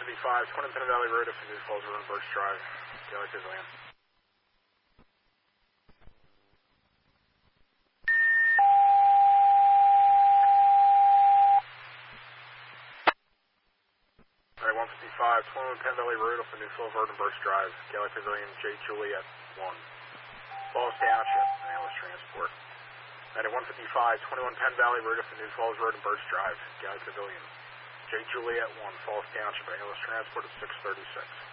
155, 20 Penn Valley Road up to New Falls Road and Birch Drive, Galley Pavilion. Alright, 155, 21 Penn Valley Road up to New Falls Road and Birch Drive, Galley Pavilion, J. Juliet 1. Falls Township, ALS Transport. At 155, 21 Penn Valley Road up to New Falls Road and Birch Drive, Galley Pavilion. J. Juliet 1, Falls Township, ALS Transport at 636.